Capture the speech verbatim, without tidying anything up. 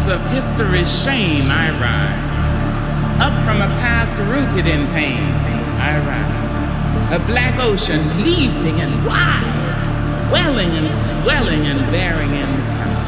of history's shame I rise. Up from a past rooted in pain I rise. A black ocean leaping and wide, welling and swelling and bearing in time.